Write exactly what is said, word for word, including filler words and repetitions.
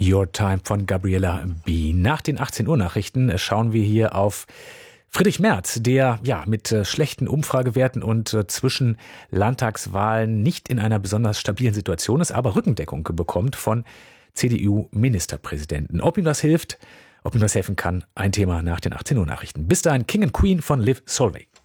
Your Time von Gabriella B. Nach den achtzehn Uhr Nachrichten schauen wir hier auf Friedrich Merz, der ja mit äh, schlechten Umfragewerten und äh, zwischen Landtagswahlen nicht in einer besonders stabilen Situation ist, aber Rückendeckung bekommt von C D U-Ministerpräsidenten. Ob ihm das hilft, ob ihm das helfen kann, ein Thema nach den achtzehn Uhr Nachrichten. Bis dahin King and Queen von Liv Solveig.